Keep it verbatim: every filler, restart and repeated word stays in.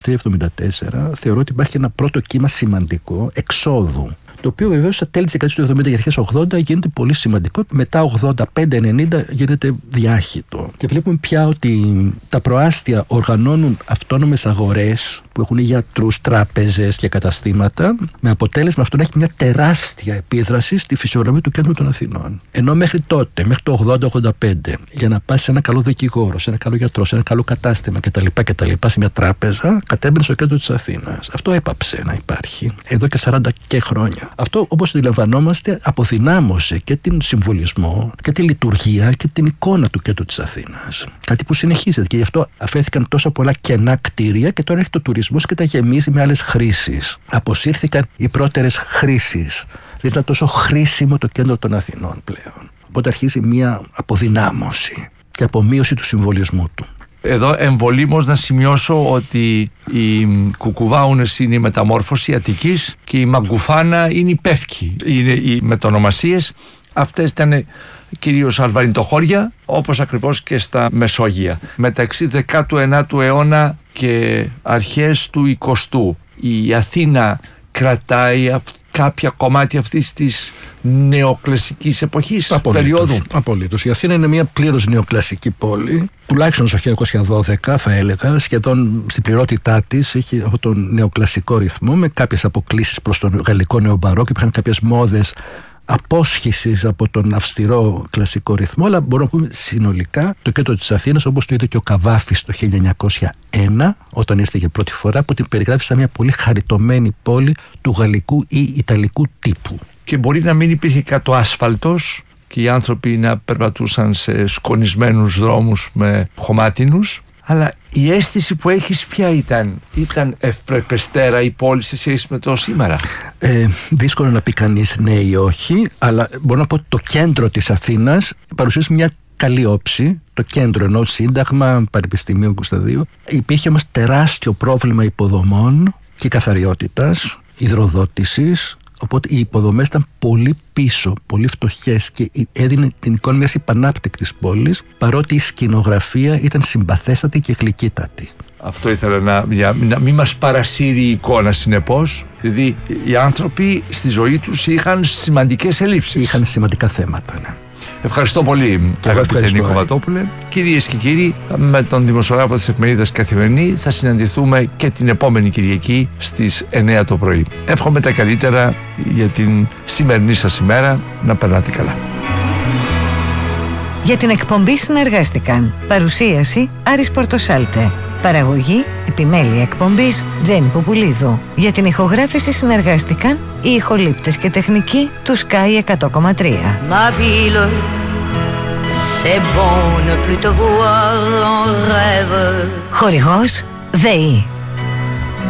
τριακόσια εβδομήντα τέσσερα θεωρώ ότι υπάρχει ένα πρώτο κύμα σημαντικό εξόδου, το οποίο βεβαίως στα τέλη της δεκαετίας του εβδομήντα και αρχές ογδόντα γίνεται πολύ σημαντικό. Μετά ογδόντα πέντε ενενήντα γίνεται διάχυτο. Και βλέπουμε πια ότι τα προάστια οργανώνουν αυτόνομες αγορές που έχουν γιατρούς, τράπεζες και καταστήματα, με αποτέλεσμα αυτό να έχει μια τεράστια επίδραση στη φυσιογνωμία του κέντρου των Αθηνών. Ενώ μέχρι τότε, μέχρι το ογδόντα ογδόντα πέντε, για να πας σε ένα καλό δικηγόρο, σε ένα καλό γιατρό, σε ένα καλό κατάστημα κτλ., κτλ., σε μια τράπεζα, κατέβαινε στο κέντρο της Αθήνας. Αυτό έπαψε να υπάρχει εδώ και σαράντα και χρόνια. Αυτό, όπως αντιλαμβανόμαστε, αποδυνάμωσε και την συμβολισμό και τη λειτουργία και την εικόνα του κέντρου της Αθήνας. Κάτι που συνεχίζεται και γι' αυτό αφέθηκαν τόσα πολλά κενά κτίρια και τώρα έχει το τουρισμός και τα γεμίζει με άλλες χρήσεις. Αποσύρθηκαν οι πρώτερες χρήσεις. Δεν ήταν τόσο χρήσιμο το κέντρο των Αθηνών πλέον. Οπότε αρχίζει μια αποδυνάμωση και απομείωση του συμβολισμού του. Εδώ εμβολήμως να σημειώσω ότι οι κουκουβάουνες είναι η μεταμόρφωση Αττικής και η Μαγκουφάνα είναι η Πεύκη. Είναι οι μετονομασίες. Αυτές ήταν κυρίως αλβανιτοχώρια, όπως ακριβώς και στα Μεσόγεια. Μεταξύ δέκατου ενάτου αιώνα και αρχές του εικοστού η Αθήνα κρατάει αυτό, κάποια κομμάτια αυτής της νεοκλασικής εποχής, απολύτως, περίοδου. Απολύτως. Η Αθήνα είναι μια πλήρως νεοκλασική πόλη, τουλάχιστον στο χίλια εννιακόσια δώδεκα θα έλεγα, σχεδόν στην πληρότητά της έχει αυτόν τον νεοκλασικό ρυθμό, με κάποιες αποκλίσεις προς τον γαλλικό νεομπαρόκο, υπήρχαν κάποιες μόδες απόσχησης από τον αυστηρό κλασικό ρυθμό, αλλά μπορούμε να πούμε συνολικά το κέντρο της Αθήνας, όπως το είδε και ο Καβάφης το χίλια εννιακόσια ένα, όταν ήρθε για πρώτη φορά, που την περιγράφει σαν μια πολύ χαριτωμένη πόλη του γαλλικού ή ιταλικού τύπου. Και μπορεί να μην υπήρχε κάτω άσφαλτος και οι άνθρωποι να περπατούσαν σε σκονισμένους δρόμους με χωμάτινους, αλλά η αίσθηση που έχεις ποια ήταν? Ήταν ευπρεπεστέρα η πόλη σε σχέση με το σήμερα? Ε, δύσκολο να πει κανείς ναι ή όχι, αλλά μπορώ να πω ότι το κέντρο της Αθήνας παρουσίασε μια καλή όψη. Το κέντρο, ενώ Σύνταγμα, Πανεπιστημίου Κωνσταντίου. Υπήρχε όμως τεράστιο πρόβλημα υποδομών και καθαριότητας, υδροδότησης. Οπότε οι υποδομές ήταν πολύ πίσω, πολύ φτωχές και έδινε την εικόνα μιας υπανάπτυκτης πόλης, παρότι η σκηνογραφία ήταν συμπαθέστατη και γλυκύτατη. Αυτό ήθελα να, για, να μην μας παρασύρει η εικόνα, συνεπώς. Δηλαδή οι άνθρωποι στη ζωή τους είχαν σημαντικές ελλείψεις. Είχαν σημαντικά θέματα, ναι. Ευχαριστώ πολύ, αγαπητέ Νίκο Βατόπουλε. Κυρίες και κύριοι, με τον δημοσιογράφο της εφημερίδας Καθημερινή θα συναντηθούμε και την επόμενη Κυριακή στις εννιά το πρωί. Εύχομαι τα καλύτερα για την σημερινή σας ημέρα. Να περνάτε καλά. Για την εκπομπή συνεργάστηκαν παρουσίαση Άρης Πορτοσάλτε, παραγωγή επιμέλεια εκπομπής Τζέννη Ποπουλίδου. Για την ηχογράφηση συνεργάστηκαν οι ηχολήπτες και τεχνικοί του Sky εκατό κόμμα τρία. Ma ville, c'est bon ne plus te voir en rêve. Χορηγός ΔΕΗ.